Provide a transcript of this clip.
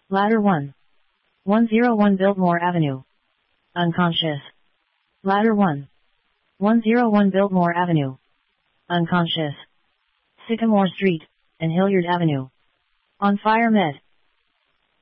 Ladder 1. 101 Biltmore Avenue. Unconscious. Ladder 1. 101 Biltmore Avenue. Unconscious. Sycamore Street and Hilliard Avenue. On fire med.